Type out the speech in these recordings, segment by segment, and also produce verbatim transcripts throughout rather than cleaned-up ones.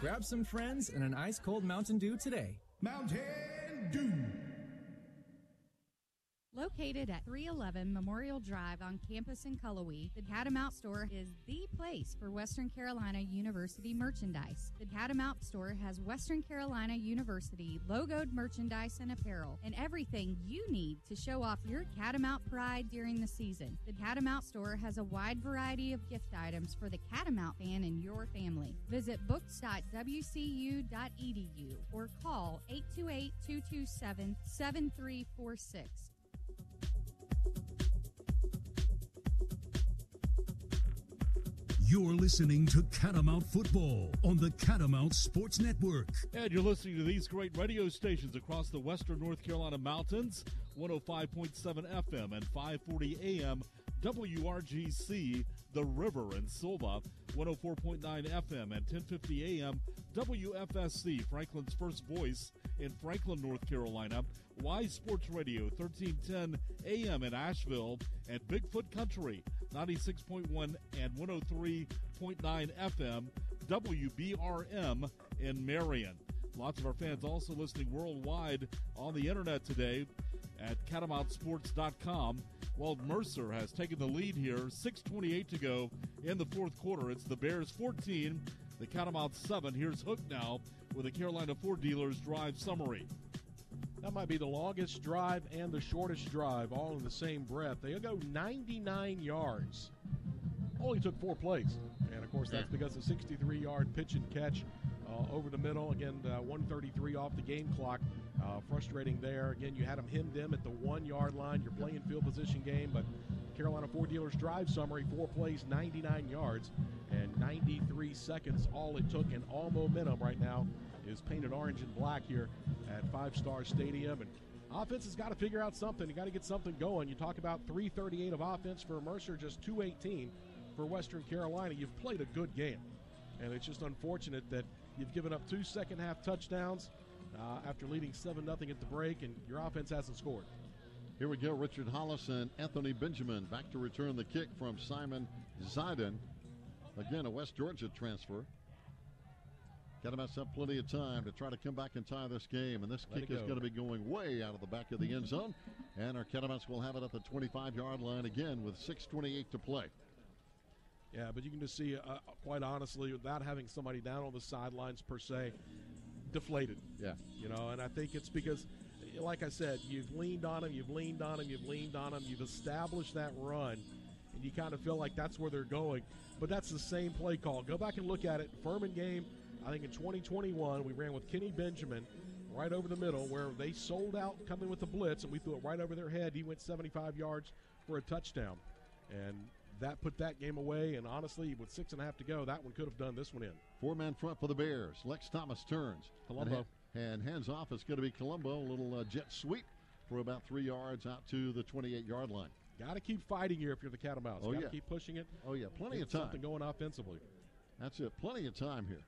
Grab some friends and an ice-cold Mountain Dew today. Mountain Dew. Located at three eleven Memorial Drive on campus in Cullowhee, the Catamount Store is the place for Western Carolina University merchandise. The Catamount Store has Western Carolina University logoed merchandise and apparel and everything you need to show off your Catamount pride during the season. The Catamount Store has a wide variety of gift items for the Catamount fan and your family. Visit books dot w c u dot e d u or call eight two eight, two two seven, seven three four six. You're listening to Catamount Football on the Catamount Sports Network. And you're listening to these great radio stations across the western North Carolina mountains, one oh five point seven F M and five forty A M W R G C, The River in Silva, one oh four point nine F M and ten fifty A M W F S C, Franklin's first voice in Franklin, North Carolina, Y Sports Radio, thirteen ten A M in Asheville, and Bigfoot Country, ninety-six point one and one oh three point nine F M, W B R M in Marion. Lots of our fans also listening worldwide on the internet today at catamount sports dot com. Well, Mercer has taken the lead here, six twenty-eight to go in the fourth quarter. It's the Bears fourteen, the Catamounts seven. Here's Hook now with a Carolina Ford Dealers drive summary. That might be the longest drive and the shortest drive all in the same breath. They'll go ninety-nine yards. Only took four plays. And, of course, that's because of sixty-three-yard pitch and catch uh, over the middle. Again, uh, one thirty-three off the game clock. Uh, frustrating there. Again, you had them hemmed in at the one-yard line. You're playing field position game, but Carolina Ford Dealers drive summary, four plays, ninety-nine yards, and ninety-three seconds all it took. And all momentum right now is painted orange and black here at Five Star Stadium. And offense has got to figure out something. You got to get something going. You talk about three thirty-eight of offense for Mercer, just two eighteen for Western Carolina. You've played a good game, and it's just unfortunate that you've given up two second-half touchdowns uh, after leading seven nothing at the break, and your offense hasn't scored. Here we go. Richard Hollis and Anthony Benjamin back to return the kick from Simon Zidon. Again, a West Georgia transfer. Catamounts have plenty of time to try to come back and tie this game, and this Let kick it is go. going to be going way out of the back of the end zone, and our Catamounts will have it at the twenty-five-yard line again with six twenty-eight to play. Yeah, but you can just see, uh, quite honestly, without having somebody down on the sidelines per se, deflated. Yeah. You know, and I think it's because, like I said, you've leaned on them, you've leaned on them, you've leaned on them, you've established that run, and you kind of feel like that's where they're going. But that's the same play call. Go back and look at it. Furman game, I think in twenty twenty-one, we ran with Kenny Benjamin right over the middle where they sold out coming with the blitz, and we threw it right over their head. He went seventy-five yards for a touchdown. And that put that game away, and honestly, with six and a half to go, that one could have done this one in. Four-man front for the Bears. Lex Thomas turns. Colombo. And, and hands off. It's going to be Colombo. A little uh, jet sweep for about three yards out to the twenty-eight-yard line. Got to keep fighting here if you're the Catamounts. Oh, Got to yeah. keep pushing it. Oh, yeah. Plenty Get of time. something going offensively. That's it. Plenty of time here.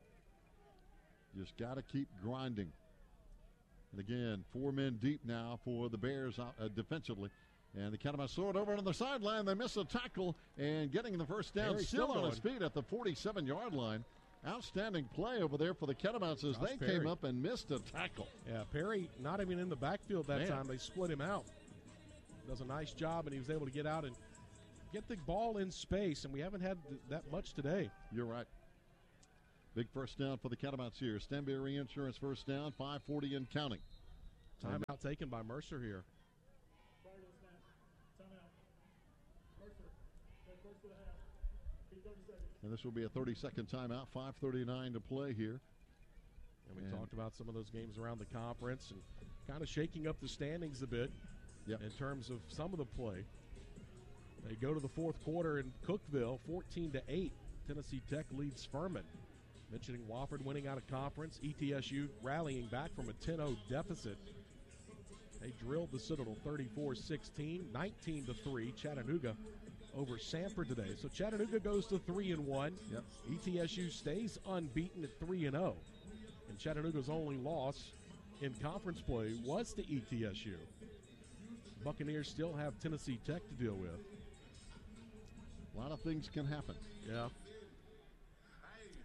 Just got to keep grinding. And again, four men deep now for the Bears uh, defensively. And the Catamounts throw it over on the sideline. They miss a tackle, and getting the first down, Perry's still, still on his going. feet at the forty-seven-yard line. Outstanding play over there for the Catamounts as Josh they Perry. came up and missed a tackle. Yeah, Perry not even in the backfield that Man. time. They split him out. Does a nice job, and he was able to get out and get the ball in space, and we haven't had th- that much today. You're right. Big first down for the Catamounts here. Stanberry Insurance first down, five forty and counting. Timeout taken by Mercer here. And this will be a thirty-second timeout, five thirty-nine to play here. And we And- talked about some of those games around the conference and kind of shaking up the standings a bit Yep. in terms of some of the play. They go to the fourth quarter in Cookeville, fourteen to eight. Tennessee Tech leads Furman. Mentioning Wofford winning out of conference, E T S U rallying back from a ten oh deficit. They drilled the Citadel thirty-four sixteen, nineteen to three. Chattanooga over Sanford today. So Chattanooga goes to three and one. Yep. E T S U stays unbeaten at three and oh. And Chattanooga's only loss in conference play was to E T S U. Buccaneers still have Tennessee Tech to deal with. A lot of things can happen. Yeah.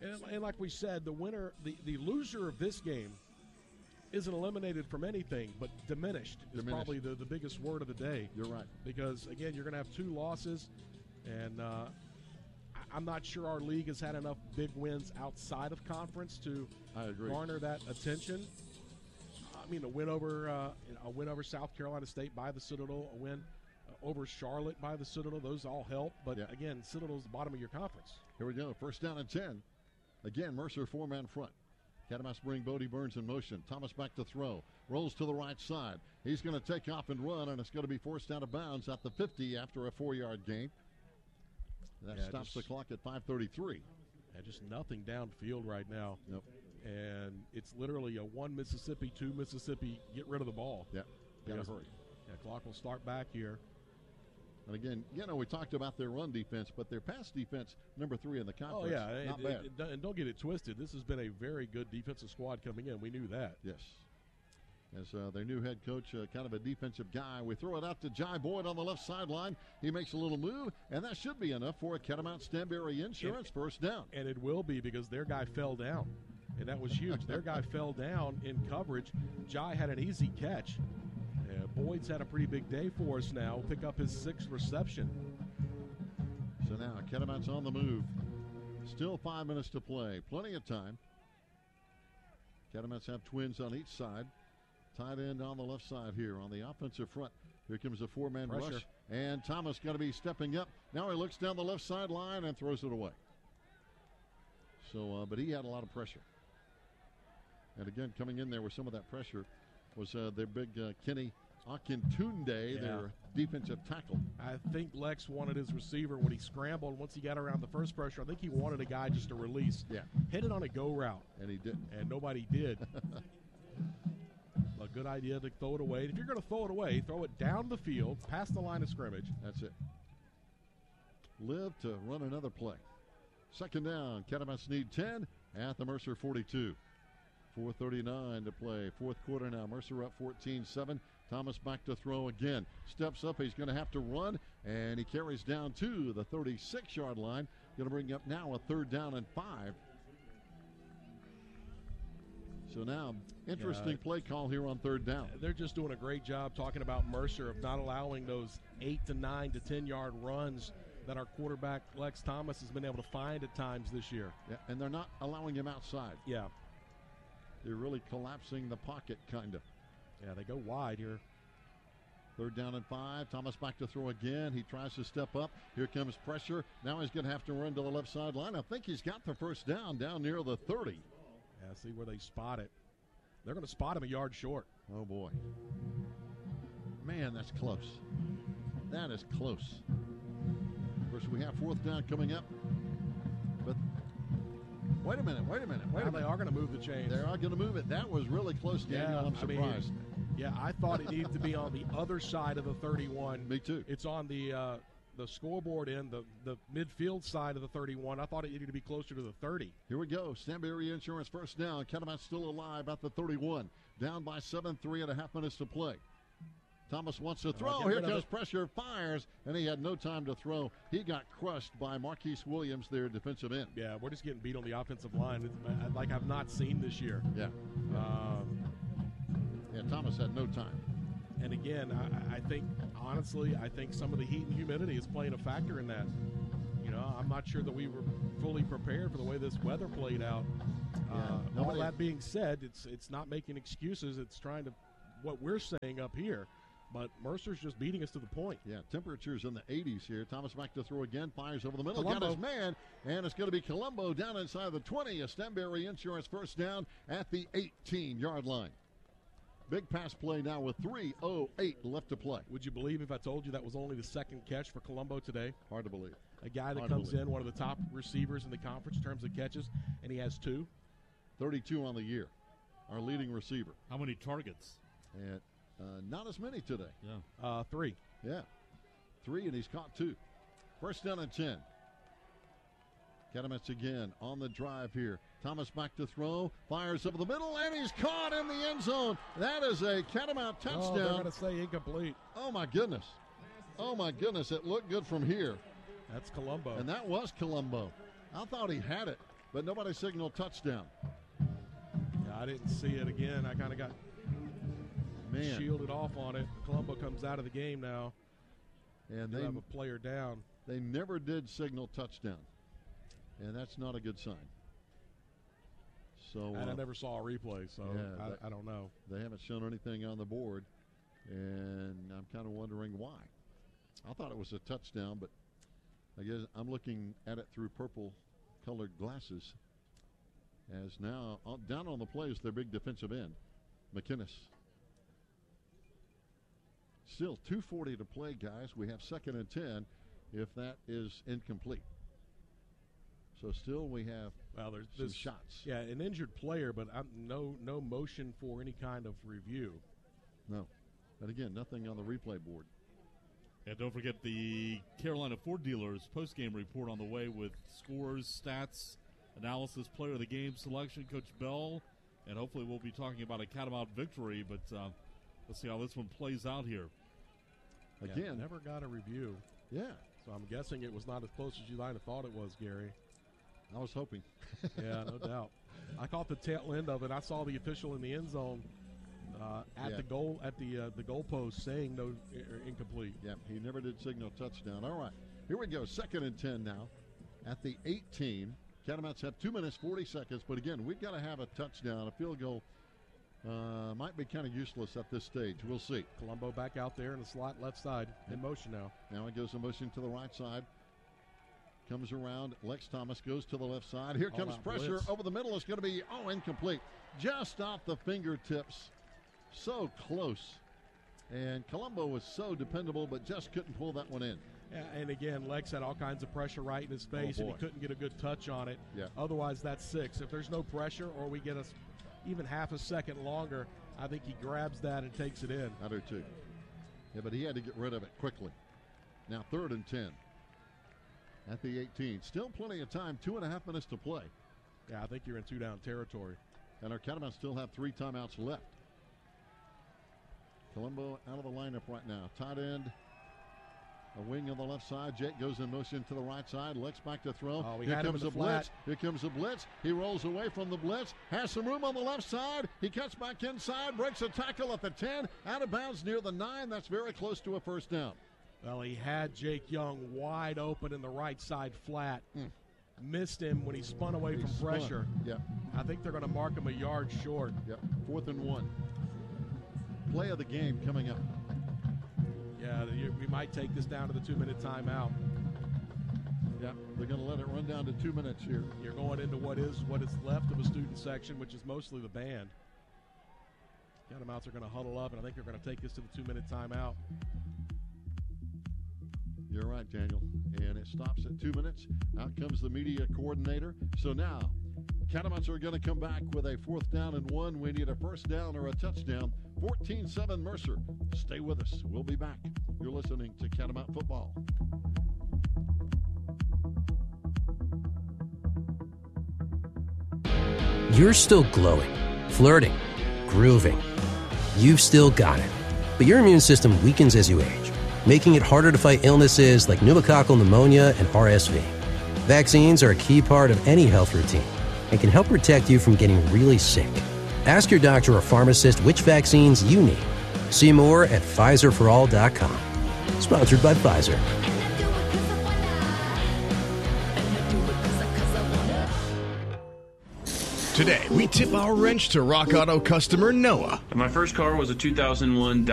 And, and like we said, the winner, the, the loser of this game isn't eliminated from anything, but diminished is Diminished. probably the, the biggest word of the day. You're right. Because, again, you're going to have two losses, and uh, I- I'm not sure our league has had enough big wins outside of conference to I agree. garner that attention. I mean, a win over uh, a win over South Carolina State by the Citadel, a win uh, over Charlotte by the Citadel, those all help. But, Yeah. again, Citadel's the bottom of your conference. Here we go. First down and ten. Again, Mercer four-man front. Catamounts bring Bodie Burns in motion. Thomas back to throw. Rolls to the right side. He's going to take off and run, and it's going to be forced out of bounds at the fifty after a four-yard gain. That Yeah, stops just- the clock at five thirty-three. Yeah, just nothing downfield right now. Nope. And it's literally a one Mississippi, two Mississippi, get rid of the ball. Yeah, got to Yes. hurry. Yeah, clock will start back here. And again, you know, we talked about their run defense, but their pass defense, number three in the Oh, conference, yeah. not and, bad. and- and don't get it twisted. This has been a very good defensive squad coming in. We knew that. Yes. As uh, their new head coach, uh, kind of a defensive guy. We throw it out to Jai Boyd on the left sideline. He makes a little move, and that should be enough for a Catamount Stanberry Insurance first down. And it will be because their guy fell down. And that was huge. Their guy fell down in coverage. Jai had an easy catch. Uh, Boyd's had a pretty big day for us now. Pick up his sixth reception. So now Catamount's on the move. Still five minutes to play. Plenty of time. Catamounts have twins on each side. Tight end on the left side here on the offensive front. Here comes a four-man Pressure. rush. And Thomas got to be stepping up. Now he looks down the left sideline and throws it away. So, uh, but he had a lot of pressure. And again, coming in there with some of that pressure was uh, their big uh, Kenny Akintunde, Yeah. their defensive tackle. I think Lex wanted his receiver when he scrambled. Once he got around the first pressure, I think he wanted a guy just to release. Yeah. Hit it on a go route, And he didn't. and nobody did. A good idea to throw it away. If you're going to throw it away, throw it down the field, past the line of scrimmage. That's it. Live to run another play. Second down. Catamounts need ten at the Mercer forty-two. four thirty-nine to play. Fourth quarter now. Mercer up fourteen seven. Thomas back to throw again. Steps up. He's going to have to run, and he carries down to the thirty-six-yard line. Going to bring up now a third down and five. So now, interesting Yeah. play call here on third down. They're just doing a great job talking about Mercer of not allowing those eight to nine to ten-yard runs that our quarterback Lex Thomas has been able to find at times this year. Yeah, and they're not allowing him outside. Yeah. They're really collapsing the pocket, kind of. Yeah, they go wide here. Third down and five. Thomas back to throw again. He tries to step up. Here comes pressure. Now he's going to have to run to the left sideline. I think he's got the first down down near the thirty. Yeah, see where they spot it. They're going to spot him a yard short. Oh, boy. Man, that's close. That is close. Of course, we have fourth down coming up. But wait a minute, wait a minute, wait Now a they minute. are going to move the chains. They are going to move it. That was really close, Daniel. I'm I mean, surprised. yeah, I thought it needed to be on the other side of the thirty-one. Me too. It's on the uh, the scoreboard end, the, the midfield side of the thirty-one. I thought it needed to be closer to the thirty. Here we go. Stanberry Insurance first down. Catamount still alive at the thirty-one. Down by seven, three and a half minutes to play. Thomas wants to throw. get Here rid of comes it. pressure. Fires, and he had no time to throw. He got crushed by Marquise Williams, their defensive end. Yeah, we're just getting beat on the offensive line. It's, uh, like I've not seen this year. Yeah. Um, Yeah, Thomas had no time. and again, I, I think, honestly, I think some of the heat and humidity is playing a factor in that. You know, I'm not sure that we were fully prepared for the way this weather played out. Yeah, uh, all nobody- that being said, it's it's not making excuses. It's trying to, what we're saying up here. But Mercer's just beating us to the point. Yeah, temperatures in the eighties here. Thomas back to throw again. Fires over the middle. Got Colombo. his man. And it's going to be Colombo down inside the twenty. A Stanberry Insurance first down at the eighteen-yard line. Big pass play now with three oh eight left to play. Would you believe if I told you that was only the second catch for Colombo today? Hard to believe. A guy that Hard to comes believe. in, one of the top receivers in the conference in terms of catches, and he has two. thirty-two on the year. Our leading receiver. How many targets? And uh, not as many today. Yeah. Uh, three. Yeah. Three, and he's caught two. First down and ten. Catamounts again on the drive here. Thomas back to throw. Fires over the middle, and he's caught in the end zone. That is a Catamount Oh, they're touchdown. going to say incomplete. Oh, my goodness. Oh, my goodness. It looked good from here. That's Colombo. And that was Colombo. I thought he had it. but nobody signaled touchdown. Yeah, I didn't see it again. I kind of got Man. shielded off on it. Colombo comes out of the game now. And They they have a player down. they never did signal touchdown, and that's not a good sign. So And uh, I never saw a replay, so yeah, I, that- I don't know. they haven't shown anything on the board, and I'm kind of wondering why. I thought it was a touchdown, but I guess I'm looking at it through purple-colored glasses. As now uh, down on the play is their big defensive end, McInnes. Still two forty to play, guys. We have second and ten if that is incomplete. So still we have Well, there's some this, shots. Yeah, an injured player, but I'm, no no motion for any kind of review. No. But again, nothing on the replay board. And don't forget the Carolina Ford Dealers postgame report on the way with scores, stats, analysis, player of the game selection, Coach Bell. And hopefully we'll be talking about a Catamount victory, but uh, let's see how this one plays out here. Yeah, Again, never got a review. yeah, So I'm guessing it was not as close as you might have thought it was, Gary. I was hoping. Yeah, no doubt. I caught the tail end of it. I saw the official in the end zone uh, at Yeah. the goal at the uh, the goalpost saying no uh, incomplete. Yeah, he never did signal touchdown. All right, here we go. Second and ten now at the eighteen. Catamounts have two minutes, forty seconds. But again, we've got to have a touchdown. A field goal uh, might be kind of useless at this stage. We'll see. Colombo back out there in the slot left side in motion now. Now it goes in motion to the right side. Comes around. Lex Thomas goes to the left side. Here All comes out pressure blitz. over the middle. It's going to be, oh, incomplete. Just off the fingertips. So close. And Colombo was so dependable, but just couldn't pull that one in. Yeah, and again, Lex had all kinds of pressure right in his face, and he boy. couldn't get a good touch on it. Yeah. Otherwise, that's six. If there's no pressure or we get us even half a second longer, I think he grabs that and takes it in. I do too. Yeah, but he had to get rid of it quickly. Now third and ten at the eighteen. Still plenty of time. Two and a half minutes to play. Yeah, I think you're in two-down territory. And our Catamounts still have three timeouts left. Colombo out of the lineup right now. Tight end. A wing on the left side. Jake goes in motion to the right side. Lex back to throw. Oh, we Here had him comes in a the blitz. flat. Here comes a blitz. He rolls away from the blitz. Has some room on the left side. He cuts back inside. Breaks a tackle at the ten. Out of bounds near the nine. That's very close to a first down. Well, he had Jake Young wide open in the right side flat. Mm. Missed him when he spun away He from spun. pressure. Yep. I think they're going to mark him a yard short. Yep. Fourth and one. Play of the game coming up. Yeah, you- we might take this down to the two-minute timeout. Yeah, they're going to let it run down to two minutes here. You're going into what is what is left of a student section, which is mostly the band. Catamounts are going to huddle up, and I think they're going to take us to the two-minute timeout. You're right, Daniel. And it stops at two minutes. Out comes the media coordinator. So now, Catamounts are going to come back with a fourth down and one. We need a first down or a touchdown. fourteen seven Mercer. Stay with us. We'll be back. You're listening to Catamount Football. You're still glowing, flirting, grooving. You've still got it. But your immune system weakens as you age, making it harder to fight illnesses like pneumococcal pneumonia and R S V. Vaccines are a key part of any health routine and can help protect you from getting really sick. Ask your doctor or pharmacist which vaccines you need. See more at Pfizer for all dot com. Sponsored by Pfizer. Today, we tip our wrench to Rock Auto customer Noah. My first car was a two thousand one